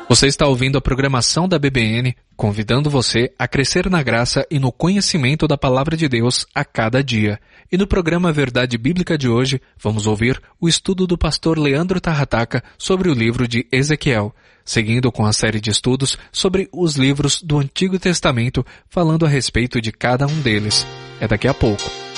Você está ouvindo a programação da BBN, convidando você a crescer na graça e no conhecimento da Palavra de Deus a cada dia. E no programa Verdade Bíblica de hoje, vamos ouvir o estudo do pastor Leandro Tarrataca sobre o livro de Ezequiel, seguindo com a série de estudos sobre os livros do Antigo Testamento, falando a respeito de cada um deles. É daqui a pouco.